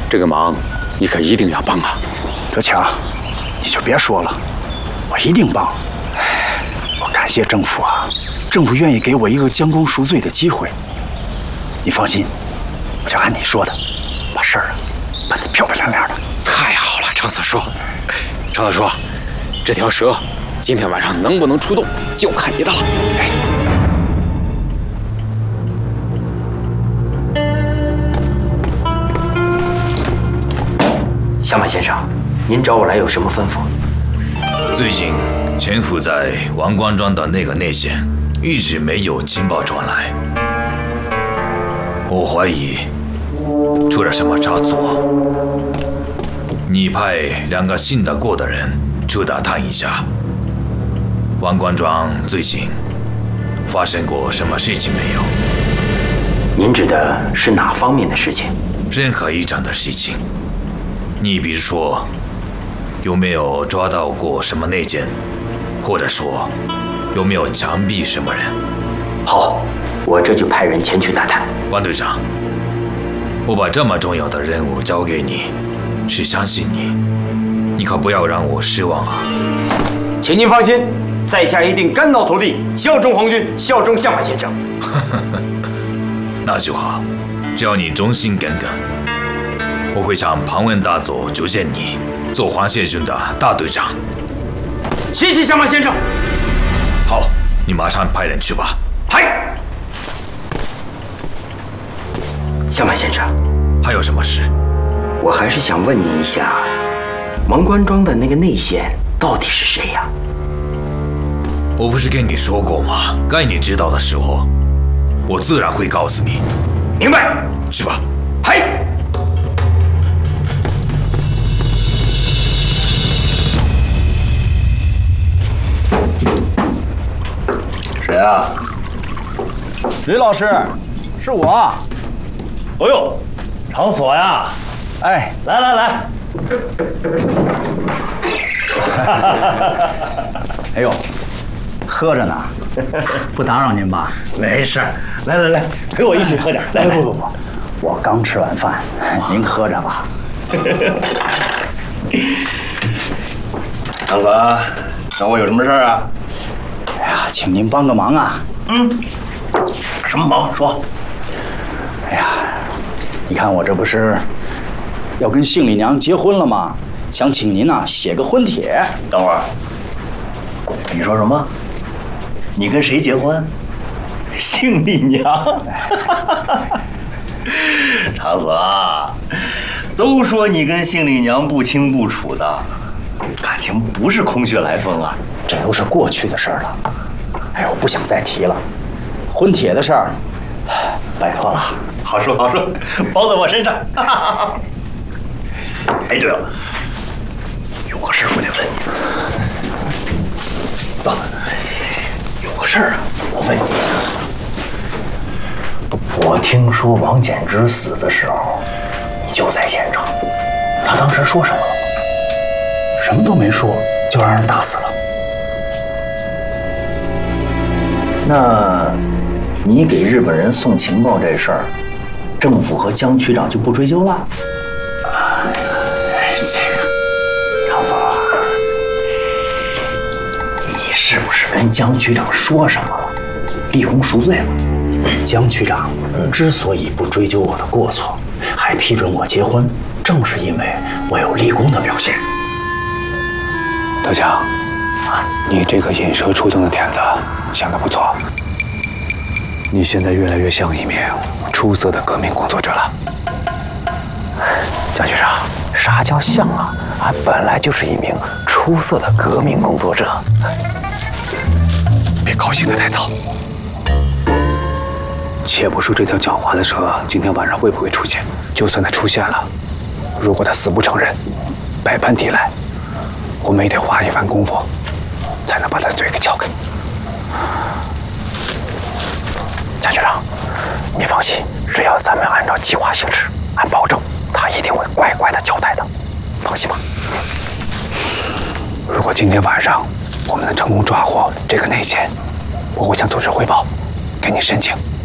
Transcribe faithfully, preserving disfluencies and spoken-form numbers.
这个忙你可一定要帮啊！ 德强，你就别说了，我一定帮。我感谢政府啊，政府愿意给我一个将功赎罪的机会。你放心，我就按你说的，把事儿啊办得漂漂亮亮的。 太好了，常四叔。常四叔，这条蛇今天晚上能不能出动，就看你的了。哎。 相马先生，您找我来有什么吩咐？ 最近潜伏在王官庄的那个内线一直没有情报传来，我怀疑出了什么差错。你派两个信得过的人去打探一下，王官庄最近发生过什么事情没有？ 您指的是哪方面的事情？ 任何一场的事情。 你比如说，有没有抓到过什么内奸，或者说有没有枪毙什么人？ 好，我这就派人前去打探。 王队长，我把这么重要的任务交给你，是相信你，你可不要让我失望啊！ 请您放心，在下一定肝脑涂地，效忠皇军，效忠相马先生。 那就好，只要你忠心耿耿。 我会向庞文大佐推荐你做皇协军的大队长。 谢谢相马先生。 好，你马上派人去吧。 嗨，相马先生， 还有什么事？ 我还是想问你一下，王官庄的那个内线到底是谁呀？ 我不是跟你说过吗？该你知道的时候，我自然会告诉你。 明白。 去吧。 嗨。 谁啊？ 吕老师，是我。 哎呦，场所呀！ 哎， 来来来。 哎呦，喝着呢，不打扰您吧？ 没事，来来来，陪我一起喝点。来， 不不不，我刚吃完饭，您喝着吧。 场所，找我有什么事儿啊？ 哎呀，请您帮个忙啊！ 嗯，什么忙？说。 哎呀，你看我这不是要跟杏里娘结婚了吗？想请您呐写个婚帖。 等会儿，你说什么？你跟谁结婚？杏里娘？长子啊，都说你跟杏里娘不清不楚的，感情不是空穴来风啊。 这都是过去的事儿了，哎，我不想再提了。婚帖的事儿，拜托了。 好说好说，包在我身上。哎，对了，有个事儿我得问你。走，有个事儿啊，我问你一下。我听说王简之死的时候，你就在现场，他当时说什么了吗？ 什么都没说，就让人打死了。 那，你给日本人送情报这事儿，政府和江区长就不追究了？ 哎，这个，常总啊， 你是不是跟江区长说什么了，立功赎罪了？ 江区长之所以不追究我的过错，还批准我结婚，正是因为我有立功的表现。 德强，啊，你这个引蛇出洞的点子想得不错。你现在越来越像一名出色的革命工作者了。江局长，啥叫像啊？俺本来就是一名出色的革命工作者。别高兴得太早。且不说这条狡猾的蛇今天晚上会不会出现，就算它出现了，如果它死不承认，百般抵赖，我们也得花一番功夫，才能把它嘴给撬开。江局长，你放心，只要咱们按照计划行事，俺保证他一定会乖乖的交代的，放心吧。如果今天晚上我们能成功抓获这个内奸，我会向组织汇报，给你申请